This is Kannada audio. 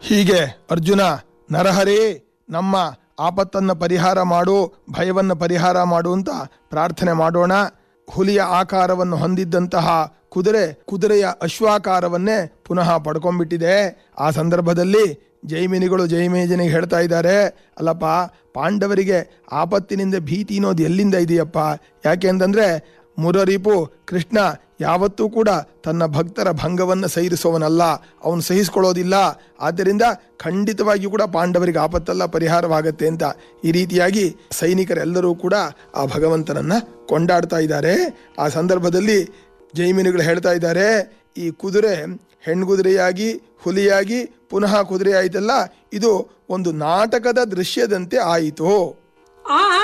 ಹೀಗೆ ಅರ್ಜುನ, ನರಹರಿ ನಮ್ಮ ಆಪತ್ತನ್ನು ಪರಿಹಾರ ಮಾಡು, ಭಯವನ್ನು ಪರಿಹಾರ ಮಾಡು ಅಂತ ಪ್ರಾರ್ಥನೆ ಮಾಡೋಣ. ಹುಲಿಯ ಆಕಾರವನ್ನು ಹೊಂದಿದ್ದಂತಹ ಕುದುರೆಯ ಅಶ್ವಾಕಾರವನ್ನೇ ಪುನಃ ಪಡ್ಕೊಂಡ್ಬಿಟ್ಟಿದೆ. ಆ ಸಂದರ್ಭದಲ್ಲಿ ಜೈಮಿನಿಗಳು ಜೈಮೇಜನಿಗೆ ಹೇಳ್ತಾ ಇದ್ದಾರೆ, ಅಲ್ಲಪ್ಪ ಪಾಂಡವರಿಗೆ ಆಪತ್ತಿನಿಂದ ಭೀತಿ ಅನ್ನೋದು ಎಲ್ಲಿಂದ ಇದೆಯಪ್ಪ? ಯಾಕೆ ಅಂತಂದ್ರೆ ಮುರರಿಪು ಕೃಷ್ಣ ಯಾವತ್ತೂ ಕೂಡ ತನ್ನ ಭಕ್ತರ ಭಂಗವನ್ನು ಸಹಿಸೋವನಲ್ಲ, ಅವನು ಸಹಿಸ್ಕೊಳ್ಳೋದಿಲ್ಲ. ಆದ್ದರಿಂದ ಖಂಡಿತವಾಗಿಯೂ ಕೂಡ ಪಾಂಡವರಿಗೆ ಆಪತ್ತೆಲ್ಲ ಪರಿಹಾರವಾಗತ್ತೆ ಅಂತ ಈ ರೀತಿಯಾಗಿ ಸೈನಿಕರೆಲ್ಲರೂ ಕೂಡ ಆ ಭಗವಂತನನ್ನ ಕೊಂಡಾಡ್ತಾ ಇದ್ದಾರೆ. ಆ ಸಂದರ್ಭದಲ್ಲಿ ಜೈಮಿನಿಗಳು ಹೇಳ್ತಾ ಇದ್ದಾರೆ, ಈ ಕುದುರೆ ಹೆಣ್ಗುದುರೆಯಾಗಿ ಹುಲಿಯಾಗಿ ಪುನಃ ಕುದುರೆ ಆಯಿತಲ್ಲ, ಇದು ಒಂದು ನಾಟಕದ ದೃಶ್ಯದಂತೆ ಆಯಿತು.